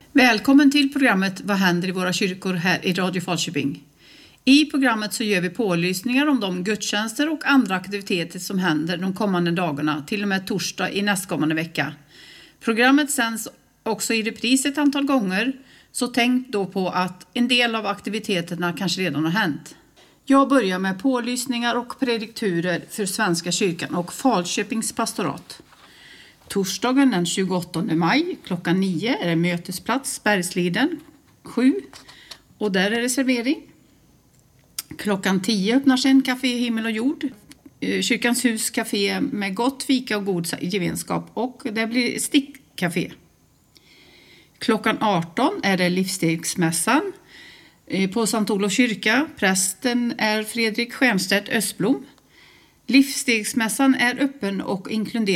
Välkommen till programmet Vad händer i våra kyrkor här i Radio Falköping. I programmet så gör vi pålysningar om de gudstjänster och andra aktiviteter som händer de kommande dagarna, till och med torsdag i nästkommande vecka. Programmet sänds också i repris ett antal gånger, så tänk då på att en del av aktiviteterna kanske redan har hänt. Jag börjar med pålysningar och predikturer för Svenska kyrkan och Falköpings pastorat. Torsdagen den 28 maj klockan 9 är det mötesplats Bergsliden 7 och där är det servering. Klockan 10 öppnar sig Café Himmel och Jord. Kyrkans hus café med gott fika och god gemenskap, och det blir stickcafé. Klockan 18 är det livsstegsmässan på Sankt Olof kyrka. Prästen är Fredrik Stjernstedt Östblom. Livsstegsmässan är öppen och inkluderar